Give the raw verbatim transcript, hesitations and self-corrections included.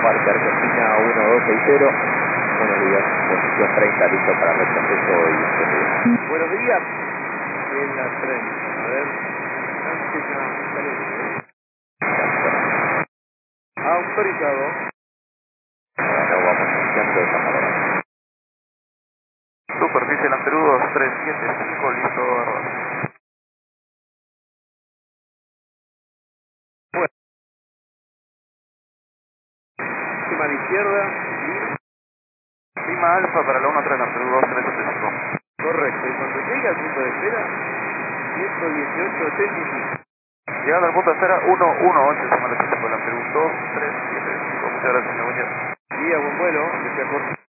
Parque Argentina uno dos seis cero. Buenos días, posición treinta, listo para retroceso y despegue. Buenos días. En la treinta, a ver. Argentina tres. Autorizado. Bueno, vamos iniciando esa palabra. Superficie Lamperú dos tres siete cinco, listo. Bueno. Última a la izquierda. Lima Alfa para la uno tres Lamperú dos tres siete cinco. Correcto. Y cuando llegue al punto de espera, ciento dieciocho ochenta y cinco. Llegando al punto de espera uno uno ocho, Lamperú dos tres siete cinco. Muchas gracias, señor. Día, buen vuelo. Que sea corto.